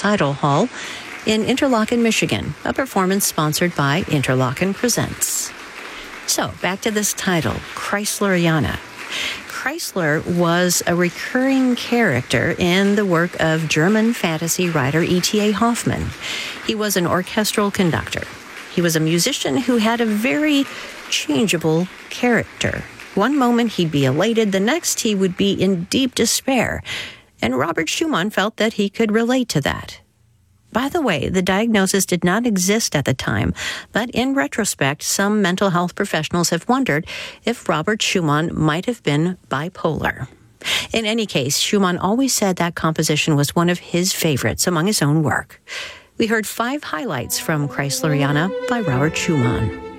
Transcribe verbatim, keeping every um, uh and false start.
Recital Hall in Interlochen, Michigan, a performance sponsored by Interlochen Presents. So, back to this title, Chrysleriana. Chrysler was a recurring character in the work of German fantasy writer E T A Hoffmann. He was an orchestral conductor. He was a musician who had a very changeable character. One moment he'd be elated, the next he would be in deep despair. And Robert Schumann felt that he could relate to that. By the way, the diagnosis did not exist at the time, but in retrospect, some mental health professionals have wondered if Robert Schumann might have been bipolar. In any case, Schumann always said that composition was one of his favorites among his own work. We heard five highlights from Chrysleriana by Robert Schumann.